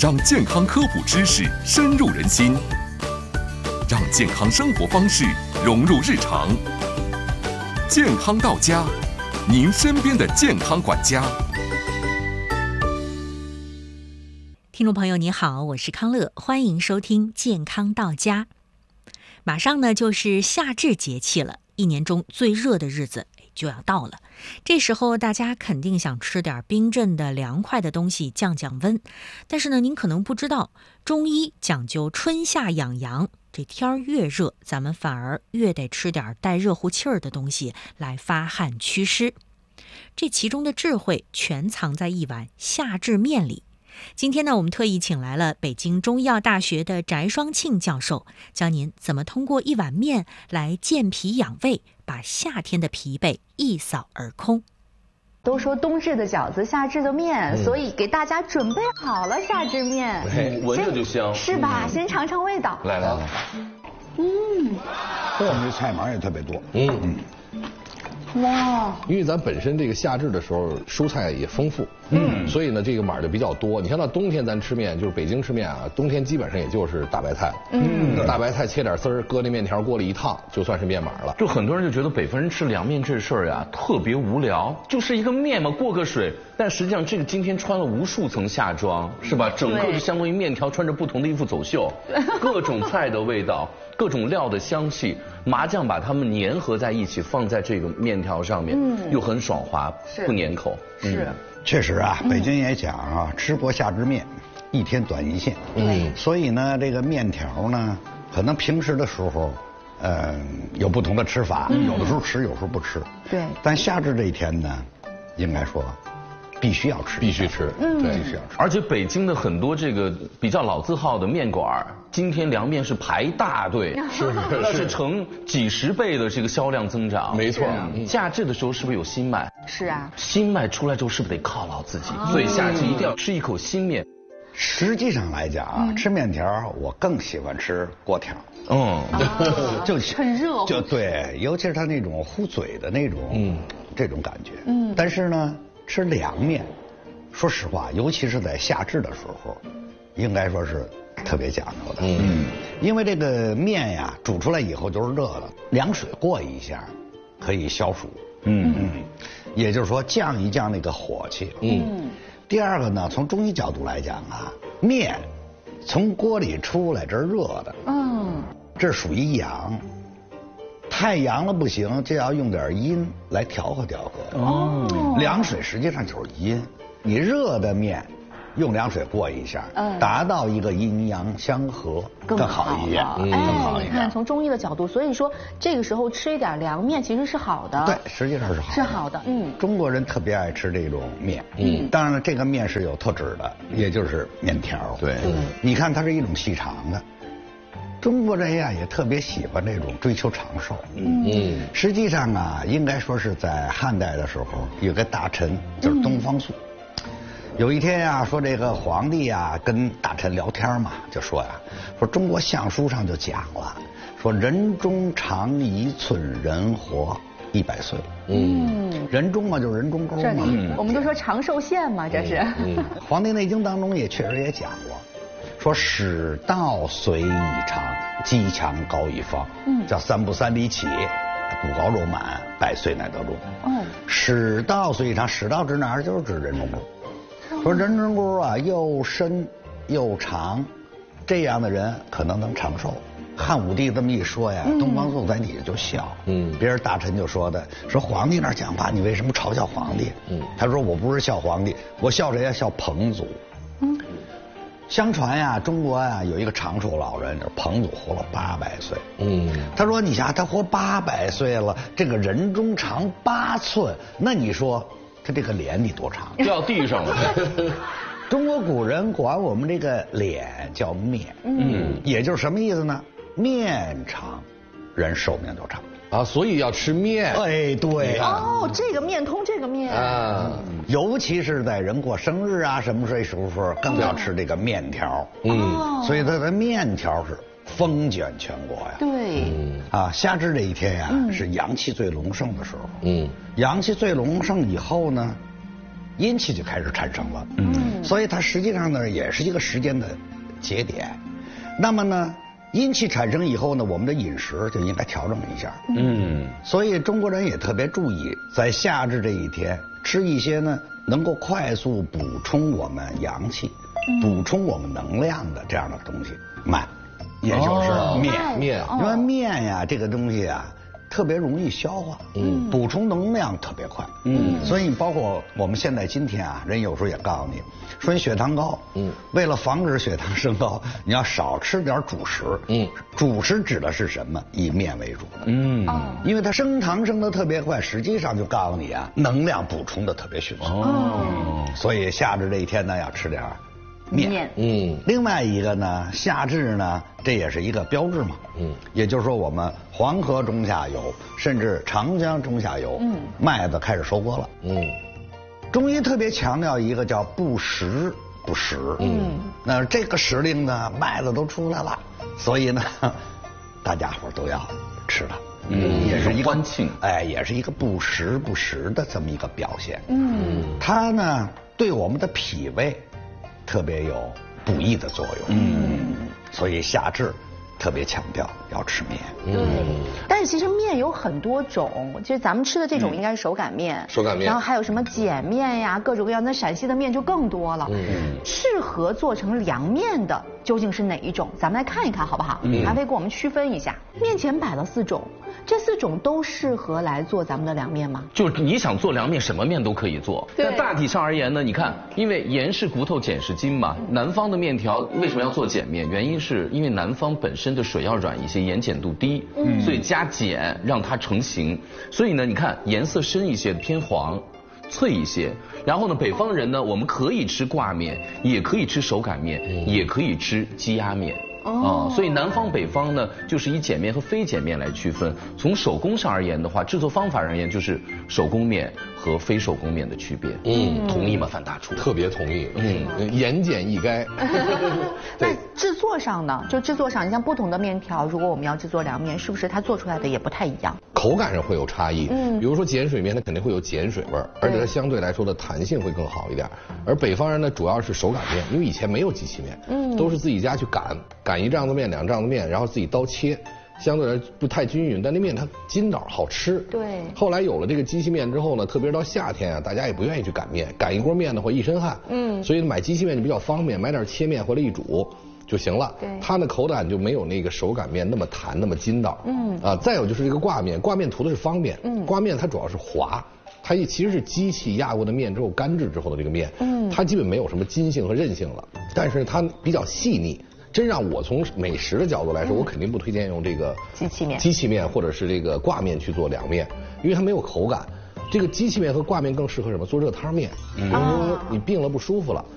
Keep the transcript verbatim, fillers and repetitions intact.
让健康科普知识深入人心，让健康生活方式融入日常。健康到家，您身边的健康管家。 听众朋友你好，我是康乐，欢迎收听健康到家。马上呢就是夏至节气了，一年中最热的日子就要到了。这时候大家肯定想吃点冰镇的凉快的东西降降温，但是呢您可能不知道，中医讲究春夏养阳，这天儿越热，咱们反而越得吃点带热乎气儿的东西来发汗祛湿。这其中的智慧全藏在一碗夏至面里。今天呢，我们特意请来了北京中医药大学的翟双庆教授，教您怎么通过一碗面来健脾养胃，把夏天的疲惫一扫而空。 都说冬至的饺子，夏至的面，嗯、所以给大家准备好了夏至面， 哎，闻着就香， 是吧？嗯、先尝尝味道。 来来来， 嗯，我们这菜码也特别多， 嗯嗯。 哇， 因为咱本身这个夏至的时候蔬菜也丰富，嗯，所以呢这个码就比较多。你像到冬天咱吃面，就是北京吃面啊，冬天基本上也就是大白菜了，嗯，大白菜切点丝儿，搁那面条锅里一烫，就算是面码了。 就很多人就觉得北方人吃凉面这事儿呀特别无聊，就是一个面嘛，过个水。但实际上这个今天穿了无数层夏装，是吧？整个就相当于面条穿着不同的衣服走秀，各种菜的味道，各种料的香气，麻酱把它们粘合在一起，放在这个面条上面，嗯，又很爽滑，不粘口。 是， 嗯、确实啊，北京也讲啊，嗯、吃过夏至面，一天短一线。嗯，所以呢，这个面条呢，可能平时的时候，呃，有不同的吃法，嗯、有的时候吃，有时候不吃。 对。 但夏至这一天呢，应该说。必须要吃， 必须吃， 嗯， 对，必须要吃。 而且北京的很多这个比较老字号的面馆，今天凉面是排大队， 是那是成几十倍的这个销量增长。 没错， 夏至的时候是不是有新麦？ 是啊， 新麦出来之后是不是得犒劳自己？所以夏至一定要吃一口新面。 实际上来讲啊，吃面条我更喜欢吃锅条。 嗯， 就很热， 就对，尤其是它那种糊嘴的那种，嗯，这种感觉。嗯，但是呢。吃凉面，说实话，尤其是在夏至的时候，应该说是特别讲究的。嗯，因为这个面呀，煮出来以后就是热的，凉水过一下，可以消暑。嗯嗯，也就是说降一降那个火气。嗯。第二个呢，从中医角度来讲啊，面从锅里出来，这是热的。嗯。这属于阳。太阳了不行，就要用点阴来调和调和。哦，凉水实际上就是阴，你热的面用凉水过一下，嗯，达到一个阴阳相合，更好一点。 嗯，哎，你看从中医的角度，所以说这个时候吃一点凉面其实是好的。 对，实际上是好的。 是好的，嗯。 中国人特别爱吃这种面，嗯，当然了，这个面是有特指的，也就是面条。 对， 嗯，你看它是一种细长的。中国人呀也特别喜欢这种追求长寿。嗯嗯，实际上啊，应该说是在汉代的时候，有个大臣就是东方朔。嗯、有一天呀，说这个皇帝呀跟大臣聊天嘛，就说呀，说中国相书上就讲了，说人中长一寸，人活一百岁。嗯，人中嘛就是人中沟嘛。 嗯，我们都说长寿线嘛，这是。 嗯，《黄帝内经》当中也确实也讲过。说使道随以长，肌强高以方，嗯，叫三步三里起，骨高肉满，百岁乃得中。嗯，使道随以长，使道指哪儿？就是指人中沟。嗯、说人中沟啊，又深又长，这样的人可能能长寿。汉武帝这么一说呀，嗯、东方朔在底下就笑。嗯，别人大臣就说的，说皇帝那儿讲话，你为什么嘲笑皇帝？嗯，他说我不是笑皇帝，我笑谁呀？笑彭祖。嗯。相传呀，中国呀有一个长寿老人，就是彭祖，活了八百岁。嗯，他说你想他活八百岁了，这个人中长八寸，那你说他这个脸得多长？ 掉地上了。 中国古人管我们这个脸叫面，嗯，也就是什么意思呢？面长，人寿命就长。 啊，所以要吃面。 哎，对。 哦，这个面通这个面啊， 尤其是在人过生日啊什么这时候，更要吃这个面条。嗯，所以它的面条是风卷全国呀。 对。 啊，夏至这一天呀，是阳气最隆盛的时候。嗯，阳气最隆盛以后呢，阴气就开始产生了。嗯。 所以它实际上呢也是一个时间的节点。那么呢，阴气产生以后呢，我们的饮食就应该调整一下。嗯，所以中国人也特别注意，在夏至这一天吃一些呢能够快速补充我们阳气、嗯、补充我们能量的这样的东西，麦，也就是面。 哦、面， 因为面呀这个东西啊特别容易消化，嗯，补充能量特别快，嗯，所以包括我们现在今天啊，人有时候也告诉你，说你血糖高，嗯，为了防止血糖升高，你要少吃点主食，嗯，主食指的是什么？以面为主的，嗯，因为它升糖升得特别快，实际上就告诉你啊，能量补充的特别迅速，哦，所以夏至这一天呢，要吃点面，嗯，另外一个呢，夏至呢，这也是一个标志嘛，嗯，也就是说我们黄河中下游，甚至长江中下游，嗯，麦子开始收割了，嗯，中医特别强调一个叫不时不食，嗯，那这个时令呢，麦子都出来了，所以呢，大家伙都要吃它， 嗯，也是一个欢庆， 哎，也是一个不时不食的这么一个表现，嗯，它呢对我们的脾胃特别有补益的作用，嗯，所以夏至特别强调要吃面， 嗯，但是其实面有很多种，就是咱们吃的这种应该是手擀面， 手擀面， 然后还有什么碱面呀，各种各样的，陕西的面就更多了，嗯，适合做成凉面的究竟是哪一种？咱们来看一看好不好？嗯，阿飞给我们区分一下，面前摆了四种。这四种都适合来做咱们的凉面吗？ 就是你想做凉面，什么面都可以做。但大体上而言呢，你看，因为盐是骨头，碱是筋嘛。南方的面条为什么要做碱面？原因是因为南方本身的水要软一些，盐碱度低，嗯，所以加碱让它成型。所以呢，你看颜色深一些，偏黄。脆一些，然后呢，北方人呢，我们可以吃挂面，也可以吃手擀面，嗯、也可以吃鸡鸭面。哦、啊，所以南方北方呢，就是以碱面和非碱面来区分。从手工上而言的话，制作方法而言，就是手工面和非手工面的区别。嗯，同意吗，范大厨？ 特别同意。嗯，盐碱一该。 那制作上呢？就制作上，你像不同的面条，如果我们要制作凉面，是不是它做出来的也不太一样？ 口感上会有差异。嗯，比如说碱水面，它肯定会有碱水味儿，而且它相对来说的弹性会更好一点。而北方人呢，主要是手擀面，因为以前没有机器面，嗯，都是自己家去擀。擀一丈子面两丈子面，然后自己刀切，相对来不太均匀，但那面它筋道好吃。 对。 后来有了这个机器面之后呢，特别是到夏天啊，大家也不愿意去擀面，擀一锅面的话一身汗。嗯。所以买机器面就比较方便，买点切面回来一煮就行了。对。它的口感就没有那个手擀面那么弹那么筋道。嗯。啊，再有就是这个挂面，挂面图的是方便。嗯。挂面它主要是滑。它其实是机器压过的面之后干制之后的这个面，嗯，它基本没有什么筋性和韧性了，但是它比较细腻。真让我从美食的角度来说，嗯、我肯定不推荐用这个机器面、 机器面或者是这个挂面去做凉面，因为它没有口感。这个机器面和挂面更适合什么？做热汤面，比如说你病了不舒服了，